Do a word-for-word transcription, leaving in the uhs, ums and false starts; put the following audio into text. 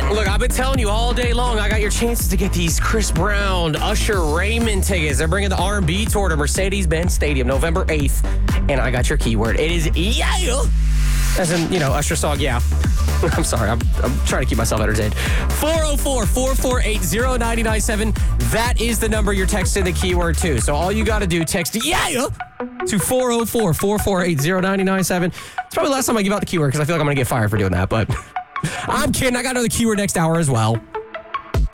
Look, I've been telling you all day long, I got your chances to get these Chris Brown, Usher, Raymond tickets. They're bringing the R and B tour to Mercedes-Benz Stadium November eighth, and I got your keyword. It is yeah. As in, you know, Usher song, yeah. I'm sorry, I'm, I'm trying to keep myself entertained. four oh four, four four eight, oh nine nine seven. That is the number you're texting the keyword to. So all you got to do, text yeah to four oh four, four four eight, oh nine nine seven. It's probably the last time I give out the keyword because I feel like I'm going to get fired for doing that, but I'm kidding. I got another keyword next hour as well.